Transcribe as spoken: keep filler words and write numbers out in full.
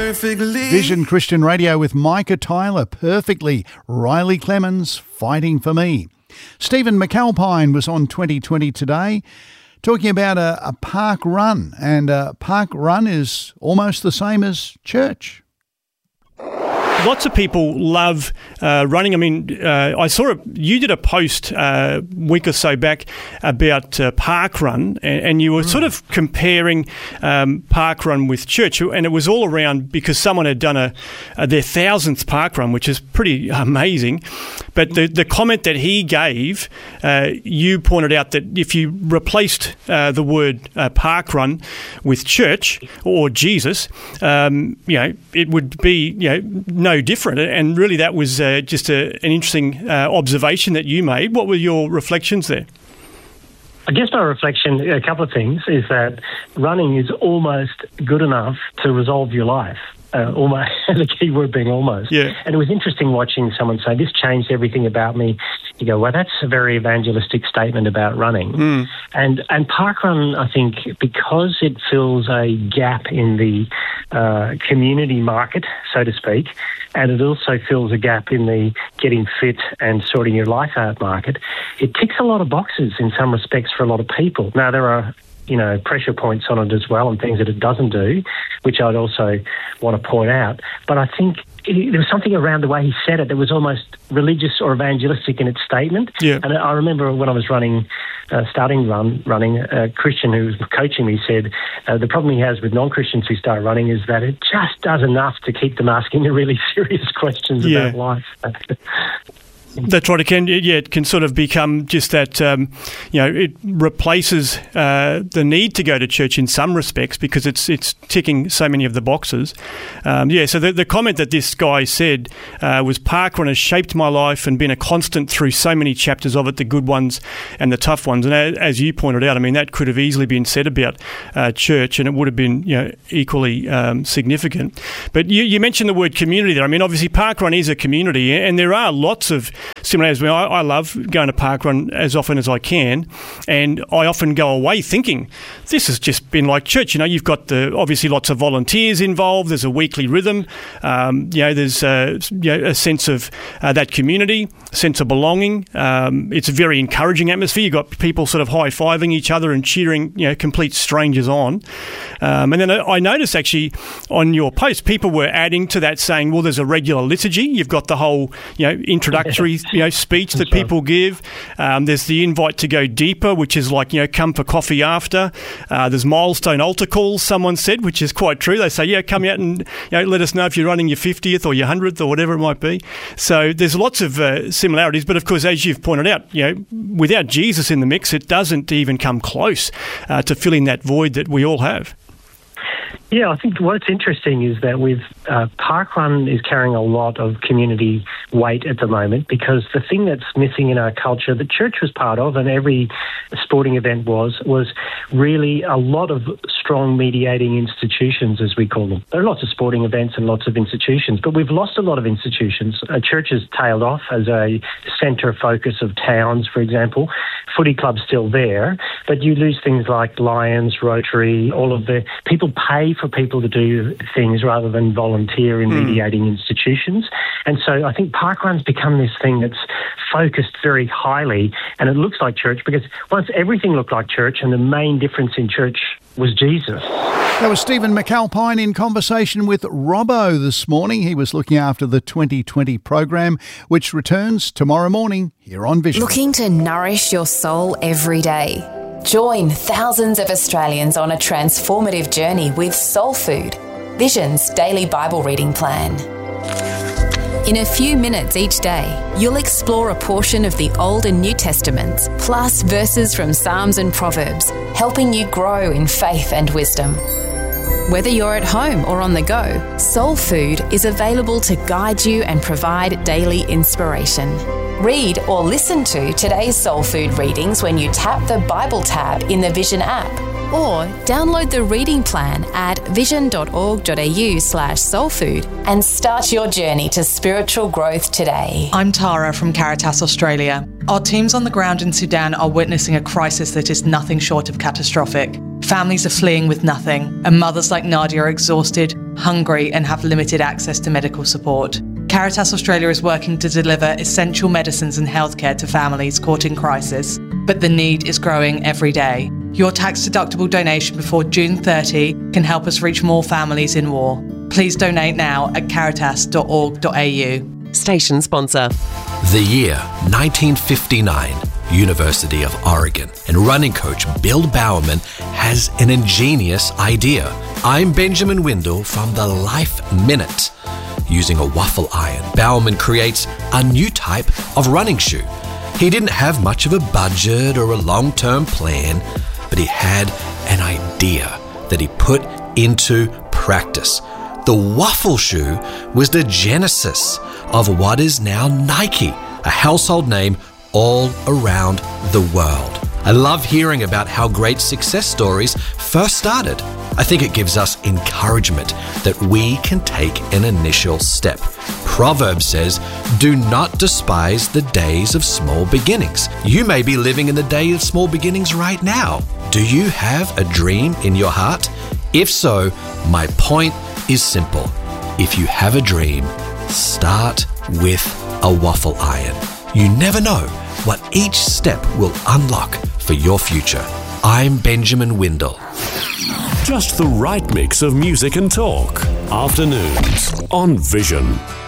perfectly. Vision Christian Radio with Micah Tyler, Perfectly. Riley Clemens, Fighting for Me. Stephen McAlpine was on twenty twenty today talking about a, a park run, and a park run is almost the same as church. Lots of people love uh, running. I mean, uh, I saw a, you did a post uh, a week or so back about uh, park run, and, and you were mm. sort of comparing um, park run with church, and it was all around because someone had done a, a their thousandth park run, which is pretty amazing. But the, the comment that he gave, uh, you pointed out that if you replaced uh, the word uh, park run with church or Jesus, um, you know, it would be, you know, no different. And really that was uh, just a, an interesting uh, observation that you made. What were your reflections there? I guess my reflection, a couple of things, is that running is almost good enough to resolve your life. Uh, almost, the key word being almost. Yeah. And it was interesting watching someone say, this changed everything about me. You go, well, that's a very evangelistic statement about running. Mm. And and parkrun, I think, because it fills a gap in the uh, community market, so to speak, and it also fills a gap in the getting fit and sorting your life out market, it ticks a lot of boxes in some respects for a lot of people. Now, there are you know, pressure points on it as well and things that it doesn't do, which I'd also want to point out. But I think it, there was something around the way he said it that was almost religious or evangelistic in its statement. Yeah. And I remember when I was running, uh, starting run, running, a Christian who was coaching me said uh, the problem he has with non-Christians who start running is that it just does enough to keep them asking the really serious questions yeah. about life. That's right. It can, yeah, it can sort of become just that, um, you know, it replaces uh, the need to go to church in some respects because it's it's ticking so many of the boxes. Um, yeah, so the, the comment that this guy said uh, was parkrun has shaped my life and been a constant through so many chapters of it, the good ones and the tough ones. And as you pointed out, I mean, that could have easily been said about uh, church and it would have been, you know, equally um, significant. But you, you mentioned the word community there. I mean, obviously parkrun is a community and there are lots of similarities. I, I love going to parkrun as often as I can, and I often go away thinking this has just been like church. You know, you've got the obviously lots of volunteers involved. There's a weekly rhythm. Um, you know, there's uh, you know, a sense of uh, that community, sense of belonging. Um, it's a very encouraging atmosphere. You've got people sort of high fiving each other and cheering, you know, complete strangers on. Um, and then I noticed actually on your post, people were adding to that saying, well, there's a regular liturgy. You've got the whole, you know, introductory, you know, speech that people give. Um, there's the invite to go deeper, which is like, you know, come for coffee after. Uh, there's milestone altar calls, someone said, which is quite true. They say, yeah, come out and, you know, let us know if you're running your fiftieth or your hundredth or whatever it might be. So there's lots of uh, similarities. But of course, as you've pointed out, you know, without Jesus in the mix, it doesn't even come close uh, to filling that void that we all have. Yeah, I think what's interesting is that with uh, parkrun is carrying a lot of community weight at the moment because the thing that's missing in our culture that church was part of and every sporting event was, was really a lot of strong mediating institutions, as we call them. There are lots of sporting events and lots of institutions, but we've lost a lot of institutions. Uh, church has tailed off as a centre focus of towns, for example. Footy club's still there, but you lose things like Lions, Rotary, all of the people pay for people to do things rather than volunteer in mediating mm. institutions. And so I think parkrun's become this thing that's focused very highly, and it looks like church because once everything looked like church and the main difference in church was Jesus. That was Stephen McAlpine in conversation with Robbo this morning. He was looking after the twenty twenty program, which returns tomorrow morning here on Vision. Looking to nourish your soul every day? Join thousands of Australians on a transformative journey with Soul Food, Vision's daily Bible reading plan. In a few minutes each day, you'll explore a portion of the Old and New Testaments, plus verses from Psalms and Proverbs, helping you grow in faith and wisdom. Whether you're at home or on the go, Soul Food is available to guide you and provide daily inspiration. Read or listen to today's Soul Food readings when you tap the Bible tab in the Vision app, or download the reading plan at vision.org.au slash soulfood and start your journey to spiritual growth today. I'm Tara from Caritas Australia. Our teams on the ground in Sudan are witnessing a crisis that is nothing short of catastrophic. Families are fleeing with nothing, and mothers like Nadia are exhausted, hungry, and have limited access to medical support. Caritas Australia is working to deliver essential medicines and healthcare to families caught in crisis, but the need is growing every day. Your tax-deductible donation before June thirtieth can help us reach more families in war. Please donate now at caritas dot org dot a u. Station sponsor. The year nineteen fifty-nine, University of Oregon, and running coach Bill Bowerman has an ingenious idea. I'm Benjamin Windle from the Life Minute. Using a waffle iron, Bowerman creates a new type of running shoe. He didn't have much of a budget or a long-term plan, but he had an idea that he put into practice. The waffle shoe was the genesis of what is now Nike, a household name all around the world. I love hearing about how great success stories first started. I think it gives us encouragement that we can take an initial step. Proverbs says, do not despise the days of small beginnings. You may be living in the day of small beginnings right now. Do you have a dream in your heart? If so, my point is simple. If you have a dream, start with a waffle iron. You never know what each step will unlock for your future. I'm Benjamin Windle. Just the right mix of music and talk. Afternoons on Vision.